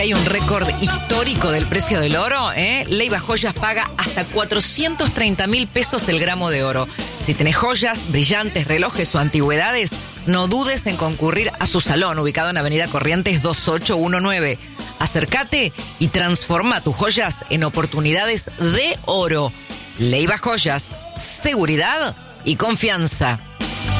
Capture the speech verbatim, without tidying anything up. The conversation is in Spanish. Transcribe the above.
Hay un récord histórico del precio del oro, ¿eh? Leiva Joyas paga hasta cuatrocientos treinta mil pesos el gramo de oro. Si tenés joyas, brillantes, relojes o antigüedades, no dudes en concurrir a su salón, ubicado en Avenida Corrientes dos ocho uno nueve. Acércate y transforma tus joyas en oportunidades de oro. Leiva Joyas, seguridad y confianza.